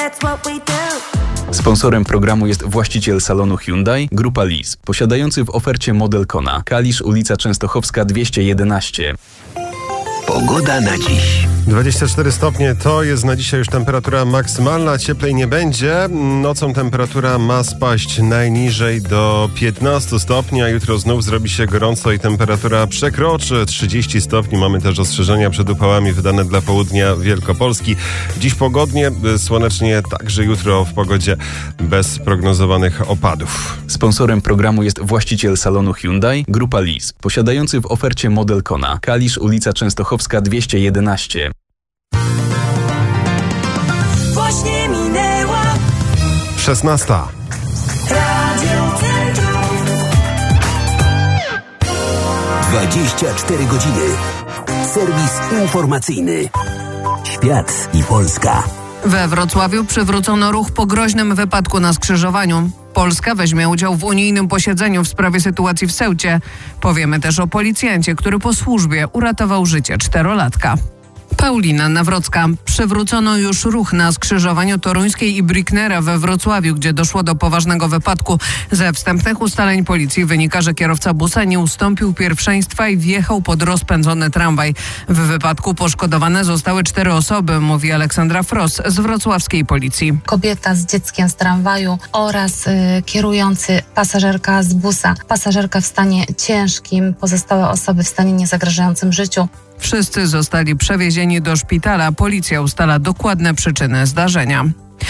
that's what we do. Sponsorem programu jest właściciel salonu Hyundai, Grupa Lis, posiadający w ofercie model Kona. Kalisz, ulica Częstochowska 211. Pogoda na dziś. 24 stopnie to jest na dzisiaj już temperatura maksymalna, cieplej nie będzie. Nocą temperatura ma spaść najniżej do 15 stopni, a jutro znów zrobi się gorąco i temperatura przekroczy 30 stopni. Mamy też ostrzeżenia przed upałami wydane dla południa Wielkopolski. Dziś pogodnie, słonecznie, także jutro w pogodzie bez prognozowanych opadów. Sponsorem programu jest właściciel salonu Hyundai, Grupa Lis, posiadający w ofercie model Kona. Kalisz, ulica Częstochowska 211. Właśnie minęła 16. Radio Centrum. 24 godziny. Serwis informacyjny. Świat i Polska. We Wrocławiu przywrócono ruch po groźnym wypadku na skrzyżowaniu. Polska weźmie udział w unijnym posiedzeniu w sprawie sytuacji w Ceucie. Powiemy też o policjancie, który po służbie uratował życie 4-latka. Paulina Nawrocka. Przywrócono już ruch na skrzyżowaniu Toruńskiej i Bricknera we Wrocławiu, gdzie doszło do poważnego wypadku. Ze wstępnych ustaleń policji wynika, że kierowca busa nie ustąpił pierwszeństwa i wjechał pod rozpędzony tramwaj. W wypadku poszkodowane zostały 4 osoby, mówi Aleksandra Fros z wrocławskiej policji. Kobieta z dzieckiem z tramwaju oraz kierujący, pasażerka z busa. Pasażerka w stanie ciężkim, pozostałe osoby w stanie niezagrażającym życiu. Wszyscy zostali przewiezieni do szpitala. Policja ustala dokładne przyczyny zdarzenia.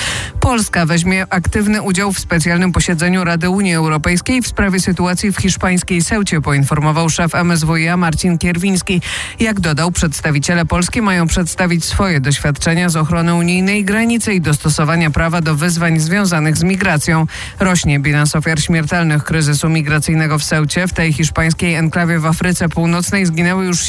Polska weźmie aktywny udział w specjalnym posiedzeniu Rady Unii Europejskiej w sprawie sytuacji w hiszpańskiej Ceucie, poinformował szef MSWiA Marcin Kierwiński. Jak dodał, przedstawiciele Polski mają przedstawić swoje doświadczenia z ochrony unijnej granicy i dostosowania prawa do wyzwań związanych z migracją. Rośnie bilans ofiar śmiertelnych kryzysu migracyjnego w Ceucie. W tej hiszpańskiej enklawie w Afryce Północnej zginęły już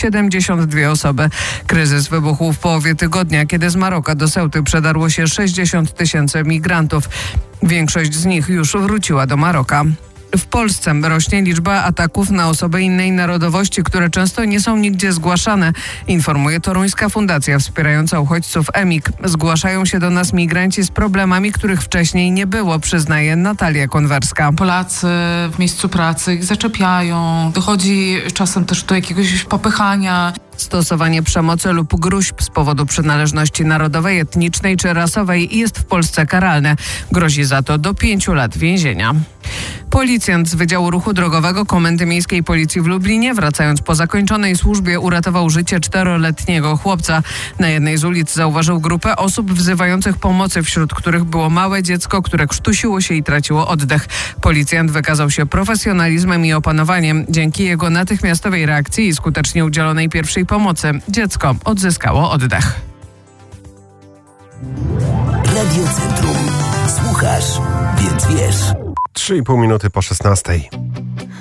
72 osoby. Kryzys wybuchł w połowie tygodnia, kiedy z Maroka do Ceuty przedarło się 60 000 migrantów. Większość z nich już wróciła do Maroka. W Polsce rośnie liczba ataków na osoby innej narodowości, które często nie są nigdzie zgłaszane, informuje toruńska fundacja wspierająca uchodźców EMIK. Zgłaszają się do nas migranci z problemami, których wcześniej nie było, przyznaje Natalia Konwerska. Polacy w miejscu pracy ich zaczepiają, dochodzi czasem też do jakiegoś popychania. Stosowanie przemocy lub gróźb z powodu przynależności narodowej, etnicznej czy rasowej jest w Polsce karalne. Grozi za to do 5 lat więzienia. Policjant z Wydziału Ruchu Drogowego Komendy Miejskiej Policji w Lublinie, wracając po zakończonej służbie, uratował życie 4-letniego chłopca. Na jednej z ulic zauważył grupę osób wzywających pomocy, wśród których było małe dziecko, które krztusiło się i traciło oddech. Policjant wykazał się profesjonalizmem i opanowaniem. Dzięki jego natychmiastowej reakcji i skutecznie udzielonej pierwszej pomocy dziecko odzyskało oddech. Radio Centrum. Słuchasz, więc wiesz. 3,5 minuty po 16.